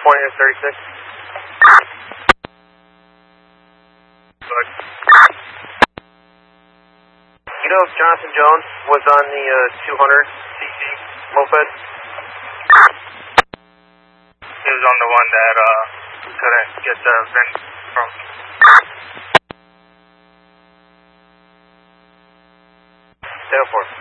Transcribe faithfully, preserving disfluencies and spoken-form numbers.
California thirty-six. Good. You know if Jonathan Jones was on the uh, two hundred C C moped? He was on the one that uh, we couldn't get the V I N from. ten four.